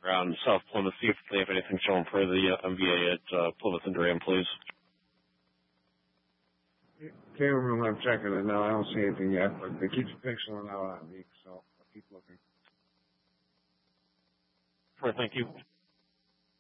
around South Plymouth, see if they have anything showing for the MVA at Plymouth and Graham, please. Okay, I'm checking it now. I don't see anything yet, but they keep pixeling out on me, so I'll keep looking. Sure, thank you.